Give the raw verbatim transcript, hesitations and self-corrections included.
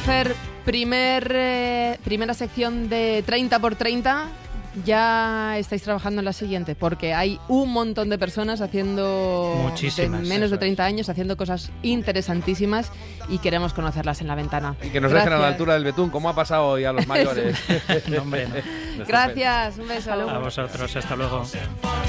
Fer, primer, eh, primera sección de treinta por treinta. Ya estáis trabajando en la siguiente, porque hay un montón de personas haciendo Muchísimas, de menos de treinta es. años haciendo cosas interesantísimas y queremos conocerlas en La Ventana. Y que nos Gracias. dejen a la altura del betún, como ha pasado hoy a los mayores. No, hombre, no. Gracias, un beso. A vosotros, hasta luego.